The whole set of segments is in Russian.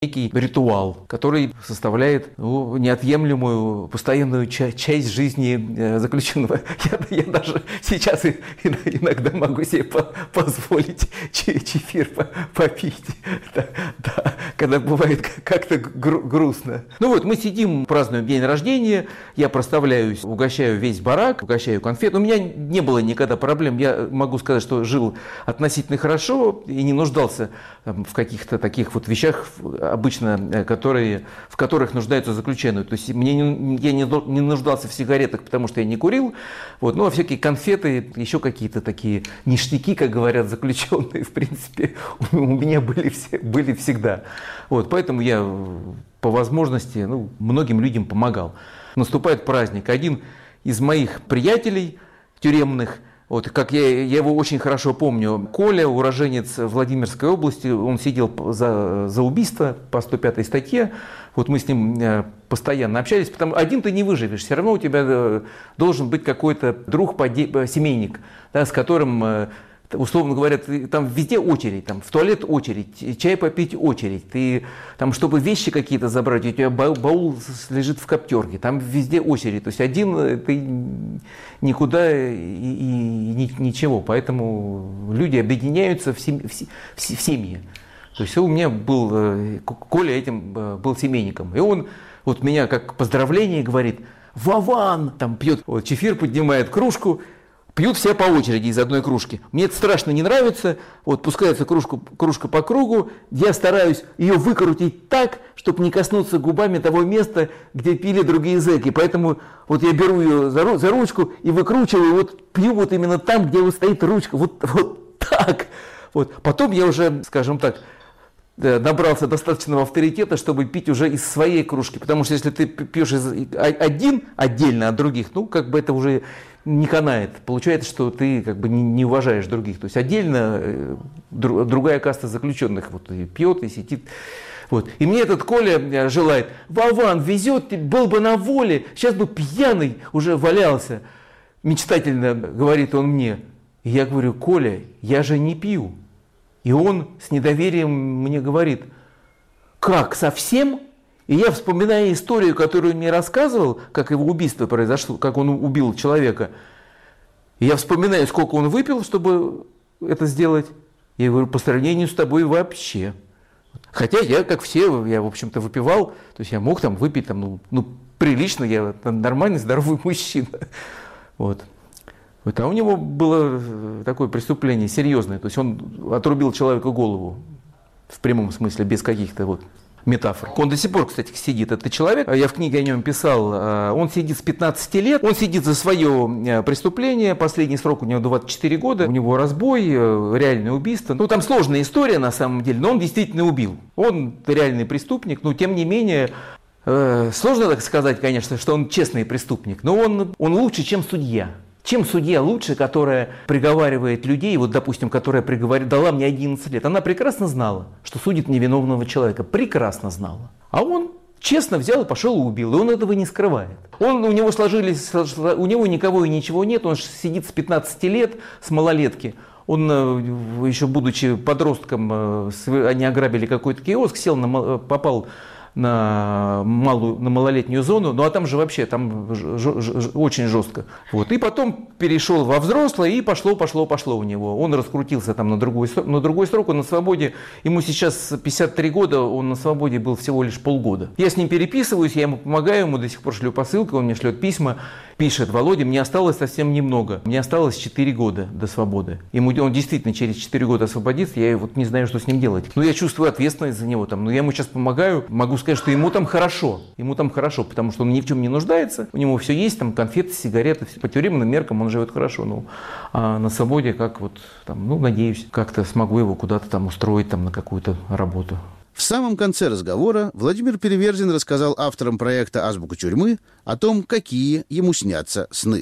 некий ритуал, который составляет неотъемлемую, постоянную часть жизни заключенного. Я даже сейчас иногда могу себе позволить чефир попить, да, когда бывает как-то грустно. Ну вот, мы сидим, празднуем день рождения, я проставляюсь, угощаю весь барак, угощаю конфет. У меня не было никогда проблем, я могу сказать, что жил относительно хорошо и не нуждался в каких-то таких вот вещах, обычно, в которых нуждаются заключенные. То есть я не нуждался в сигаретах, потому что я не курил, вот, ну а всякие конфеты, еще какие-то такие ништяки, как говорят заключенные, в принципе, у меня были всегда. Вот, поэтому я по возможности многим людям помогал. Наступает праздник. Один из моих приятелей тюремных, вот, как я его очень хорошо помню, Коля, уроженец Владимирской области, он сидел за убийство по 105-й статье. Вот мы с ним постоянно общались, потому что один ты не выживешь, все равно у тебя должен быть какой-то друг, семейник, да, с которым, условно говоря, там везде очередь, там, в туалет очередь, чай попить очередь, ты, там, чтобы вещи какие-то забрать, у тебя баул лежит в коптерке, там везде очередь, то есть один ты никуда и ничего, поэтому люди объединяются в семьи. То есть у меня Коля этим был семейником, и он вот меня как поздравление говорит: «Вован!» Там пьет, вот, чефир, поднимает кружку. Пьют все по очереди из одной кружки. Мне это страшно не нравится. Вот пускается кружка по кругу. Я стараюсь ее выкрутить так, чтобы не коснуться губами того места, где пили другие зэки. Поэтому вот я беру ее за ручку и выкручиваю, вот пью вот именно там, где вот стоит ручка. Вот так. Вот. Потом я уже, скажем так, набрался достаточного авторитета, чтобы пить уже из своей кружки. Потому что если ты пьешь один отдельно от других, как бы это уже не канает. Получается, что ты как бы не уважаешь других. То есть отдельно другая каста заключенных вот и пьет, и сидит. Вот. И мне этот Коля желает: «Вован, везет, был бы на воле, сейчас бы пьяный уже валялся». Мечтательно говорит он мне. И я говорю: «Коля, я же не пью». И он с недоверием мне говорит: «Как, совсем?» И я вспоминаю историю, которую он мне рассказывал, как его убийство произошло, как он убил человека. И я вспоминаю, сколько он выпил, чтобы это сделать. Я говорю: «По сравнению с тобой вообще». Хотя я, как все, я, в общем-то, выпивал. То есть я мог там выпить прилично, я нормальный, здоровый мужчина. Вот. А у него было такое преступление серьезное. То есть он отрубил человеку голову в прямом смысле, без каких-то метафор. Он до сих пор, кстати, сидит, этот человек. Я в книге о нем писал. Он сидит с 15 лет. Он сидит за свое преступление. Последний срок у него 24 года. У него разбой, реальное убийство. Там сложная история на самом деле, но он действительно убил. Он реальный преступник, но тем не менее... Сложно так сказать, конечно, что он честный преступник, но он лучше, чем судья. Чем судья лучше, которая приговаривает людей, вот, допустим, которая дала мне 11 лет, она прекрасно знала, что судит невиновного человека, прекрасно знала. А он честно взял и пошел и убил, и он этого не скрывает. У него никого и ничего нет, он сидит с 15 лет, с малолетки. Он, еще будучи подростком, они ограбили какой-то киоск, попал на малолетнюю зону, а там же вообще очень жестко. Вот. И потом перешел во взрослое, и пошло у него. Он раскрутился там на другой срок, он на свободе, ему сейчас 53 года, он на свободе был всего лишь полгода. Я с ним переписываюсь, я ему помогаю, ему до сих пор шлю посылку, он мне шлет письма, пишет: «Володя, мне осталось совсем немного, мне осталось 4 года до свободы». Он действительно через 4 года освободится, я не знаю, что с ним делать. Но я чувствую ответственность за него, но я ему сейчас помогаю, могу сказать, что ему там хорошо, потому что он ни в чем не нуждается, у него все есть, там конфеты, сигареты, по тюремным меркам он живет хорошо, а на свободе надеюсь, как-то смогу его куда-то устроить на какую-то работу. В самом конце разговора Владимир Переверзин рассказал авторам проекта «Азбука тюрьмы» о том, какие ему снятся сны.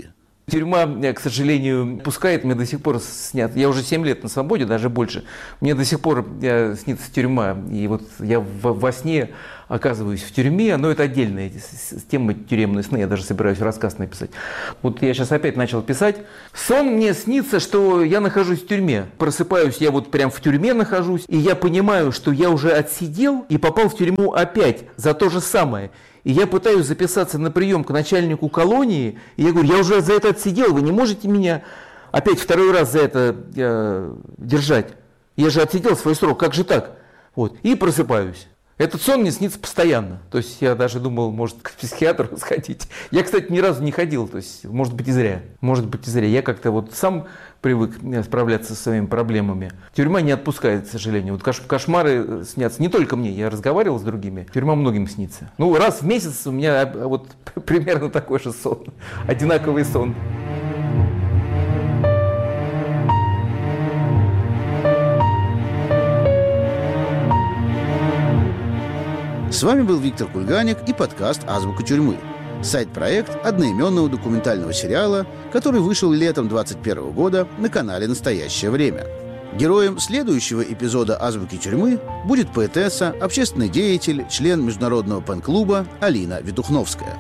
Тюрьма, к сожалению, пускает, мне до сих пор снят. Я уже 7 лет на свободе, даже больше. Мне до сих пор снится тюрьма. И вот я во сне оказываюсь в тюрьме, но это отдельная тема тюремные сны, я даже собираюсь рассказ написать. Вот я сейчас опять начал писать. Сон мне снится, что я нахожусь в тюрьме. Просыпаюсь, я вот прям в тюрьме нахожусь, и я понимаю, что я уже отсидел и попал в тюрьму опять за то же самое. И я пытаюсь записаться на прием к начальнику колонии, и я говорю, я уже за это отсидел, вы не можете меня опять второй раз за это держать. Я же отсидел свой срок, как же так? Вот. И просыпаюсь. Этот сон мне снится постоянно. То есть я даже думал, может, к психиатру сходить. Я, кстати, ни разу не ходил. То есть, может быть, и зря. Может быть, и зря. Я как-то вот сам привык справляться со своими проблемами. Тюрьма не отпускает, к сожалению. Вот кошмары снятся. Не только мне. Я разговаривал с другими. Тюрьма многим снится. Ну, раз в месяц у меня вот примерно такой же сон. Одинаковый сон. С вами был Виктор Кульганик и подкаст «Азбука тюрьмы». Сайт-проект одноименного документального сериала, который вышел летом 2021 года на канале «Настоящее время». Героем следующего эпизода «Азбуки тюрьмы» будет поэтесса, общественный деятель, член международного пен-клуба Алина Ветухновская.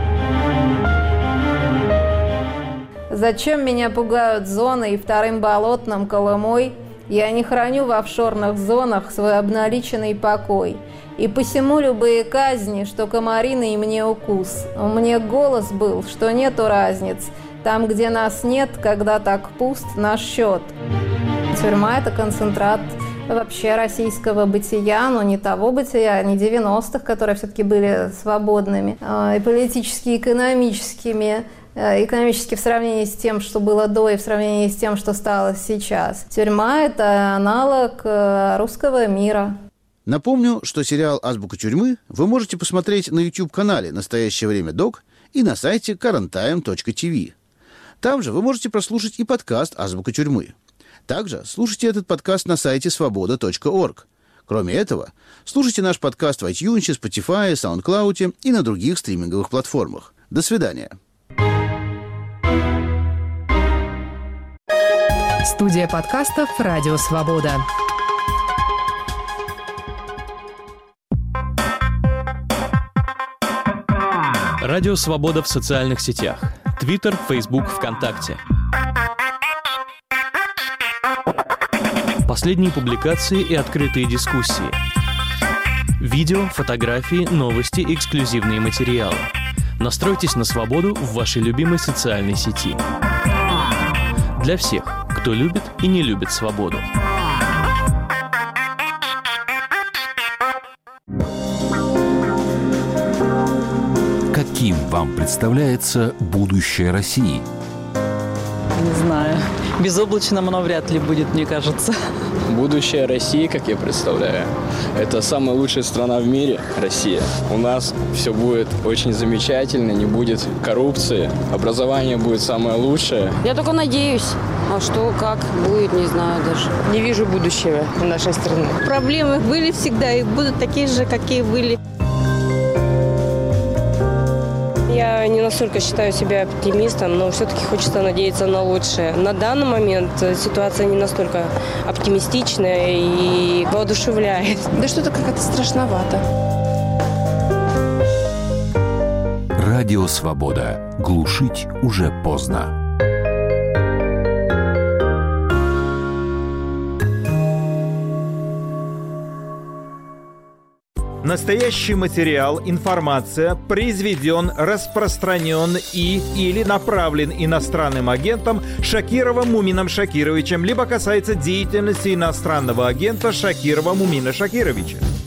Зачем меня пугают зоны и вторым болотным Колымой? Я не храню в офшорных зонах свой обналиченный покой. И посему любые казни, что комариный мне укус. Мне голос был, что нету разниц. Там, где нас нет, когда так пуст наш счет. Тюрьма – это концентрат вообще российского бытия, но не того бытия, не 90-х, которые все-таки были свободными, и политически, и экономическими. Экономически в сравнении с тем, что было до, и в сравнении с тем, что стало сейчас. Тюрьма – это аналог русского мира. Напомню, что сериал «Азбука тюрьмы» вы можете посмотреть на YouTube-канале «Настоящее время док» и на сайте currenttime.tv. Там же вы можете прослушать и подкаст «Азбука тюрьмы». Также слушайте этот подкаст на сайте svoboda.org. Кроме этого, слушайте наш подкаст в iTunes, Spotify, SoundCloud и на других стриминговых платформах. До свидания. Студия подкастов «Радио Свобода». Радио Свобода в социальных сетях. Твиттер, Фейсбук, ВКонтакте. Последние публикации и открытые дискуссии. Видео, фотографии, новости, эксклюзивные материалы. Настройтесь на свободу в вашей любимой социальной сети. Для всех, кто любит и не любит свободу. Каким вам представляется будущее России? Не знаю. Безоблачным оно вряд ли будет, мне кажется. Будущее России, как я представляю, это самая лучшая страна в мире, Россия. У нас все будет очень замечательно, не будет коррупции, образование будет самое лучшее. Я только надеюсь. А что, как будет, не знаю даже. Не вижу будущего нашей страны. Проблемы были всегда и будут такие же, какие были. Я не настолько считаю себя оптимистом, но все-таки хочется надеяться на лучшее. На данный момент ситуация не настолько оптимистичная и воодушевляет. Да что-то как-то страшновато. Радио Свобода. Глушить уже поздно. Настоящий материал, информация произведен, распространен или направлен иностранным агентом Шакировым Мумином Шакировичем, либо касается деятельности иностранного агента Шакирова Мумина Шакировича.